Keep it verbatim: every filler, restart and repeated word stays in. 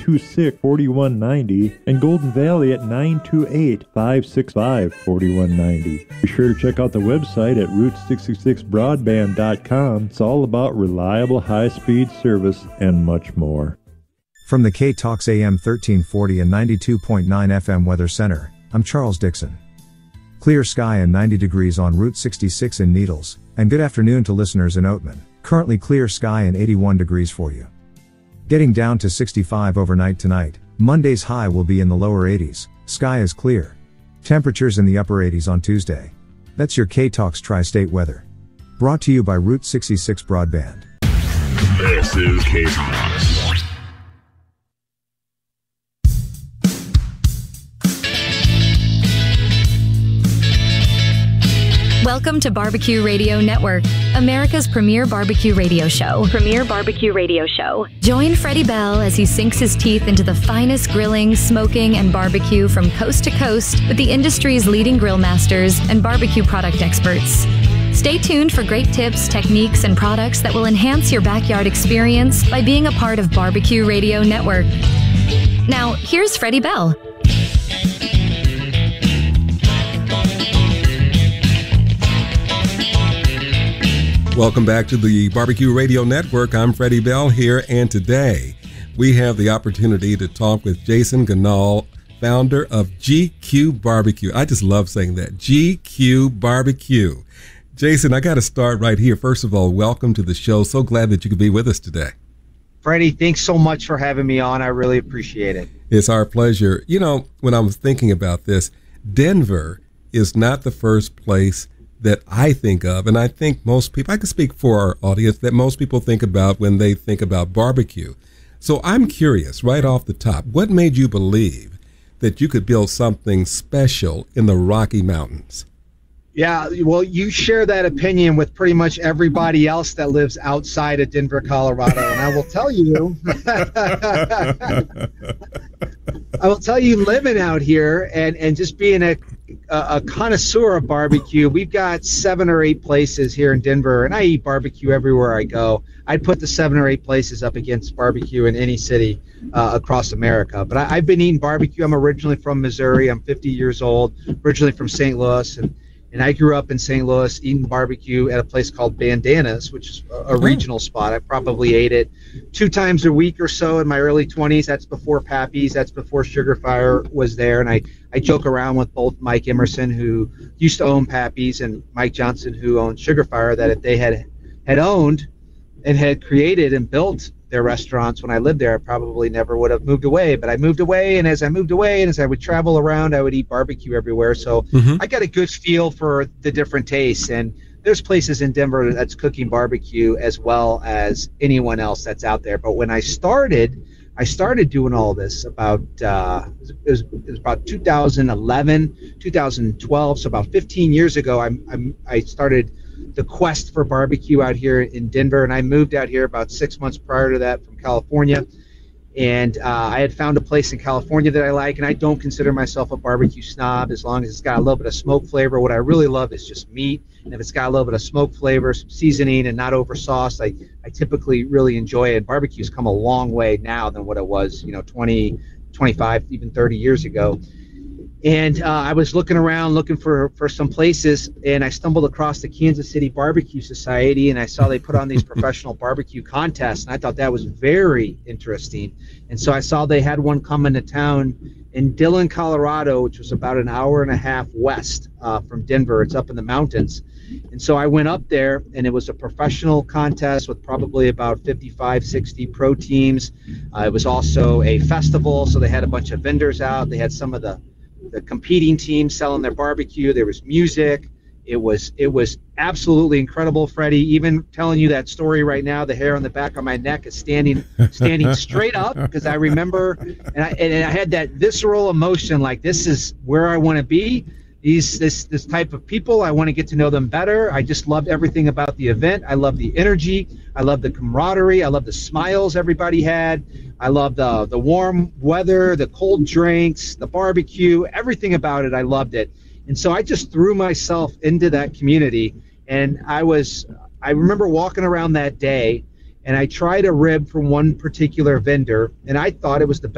two six, four one nine zero and Golden Valley at nine two eight, five six five, four one nine zero. Be sure to check out the website at route sixty-six broadband dot com. It's all about reliable high-speed service and much more. From the K-Talks A M thirteen forty and ninety-two point nine F M Weather Center, I'm Charles Dixon. Clear sky and ninety degrees on Route sixty-six in Needles, and good afternoon to listeners in Oatman. Currently clear sky and eighty-one degrees for you. Getting down to sixty-five overnight tonight. Monday's high will be in the lower eighties, sky is clear. Temperatures in the upper eighties on Tuesday. That's your K-Talks Tri-State weather. Brought to you by Route sixty-six Broadband. This is K-Talks. Welcome to Barbecue Radio Network, America's premier barbecue radio show. Premier barbecue radio show. Join Freddie Bell as he sinks his teeth into the finest grilling, smoking, and barbecue from coast to coast with the industry's leading grill masters and barbecue product experts. Stay tuned for great tips, techniques, and products that will enhance your backyard experience by being a part of Barbecue Radio Network. Now, here's Freddie Bell. Welcome back to the Barbecue Radio Network. I'm Freddie Bell here, and today we have the opportunity to talk with Jason Gonal, founder of G Q Barbecue. I just love saying that, G Q Barbecue. Jason, I got to start right here. First of all, welcome to the show. So glad that you could be with us today. Freddie, thanks so much for having me on. I really appreciate it. It's our pleasure. You know, when I was thinking about this, Denver is not the first place that I think of, and I think most people, I can speak for our audience, that most people think about when they think about barbecue. So I'm curious, right off the top, what made you believe that you could build something special in the Rocky Mountains? Yeah, well, you share that opinion with pretty much everybody else that lives outside of Denver, Colorado, and I will tell you, I will tell you, living out here and, and just being a, a, a connoisseur of barbecue, we've got seven or eight places here in Denver, and I eat barbecue everywhere I go. I'd put the seven or eight places up against barbecue in any city uh, across America. But I, I've been eating barbecue. I'm originally from Missouri. I'm fifty years old, originally from Saint Louis, and And I grew up in Saint Louis eating barbecue at a place called Bandanas, which is a, a regional spot. I probably ate it two times a week or so in my early twenties. That's before Pappy's. That's before Sugar Fire was there. And I, I joke around with both Mike Emerson, who used to own Pappy's, and Mike Johnson, who owned Sugar Fire, that if they had, had owned and had created and built their restaurants when I lived there, I probably never would have moved away. But I moved away, and as I moved away and as I would travel around, I would eat barbecue everywhere. So mm-hmm. I got a good feel for the different tastes. And there's places in Denver that's cooking barbecue as well as anyone else that's out there. But when I started, I started doing all this about uh, it, was, it was about two thousand eleven, two thousand twelve. So about fifteen years ago, I I, I started the quest for barbecue out here in Denver, and I moved out here about six months prior to that from California. And uh, I had found a place in California that I like, and I don't consider myself a barbecue snob as long as it's got a little bit of smoke flavor. What I really love is just meat, and if it's got a little bit of smoke flavor, some seasoning, and not over sauce, I, I typically really enjoy it. Barbecue's come a long way now than what it was, you know, twenty, twenty-five, even thirty years ago. And uh, I was looking around looking for, for some places, and I stumbled across the Kansas City Barbecue Society, and I saw they put on these professional barbecue contests, and I thought that was very interesting. And so I saw they had one coming to town in Dillon, Colorado, which was about an hour and a half west uh, from Denver. It's up in the mountains. And so I went up there, and it was a professional contest with probably about fifty-five, sixty pro teams. Uh, it was also a festival, so they had a bunch of vendors out. They had some of the the competing teams selling their barbecue. There was music. It was it was absolutely incredible, Freddie. Even telling you that story right now, the hair on the back of my neck is standing standing straight up, because I remember, and I, and I had that visceral emotion, like this is where I want to be. These this this type of people, I want to get to know them better. I just loved everything about the event. I loved the energy. I loved the camaraderie. I loved the smiles everybody had. I loved the the warm weather, the cold drinks, the barbecue, everything about it. I loved it. And so I just threw myself into that community. And I was, I remember walking around that day, and I tried a rib from one particular vendor, and I thought it was the best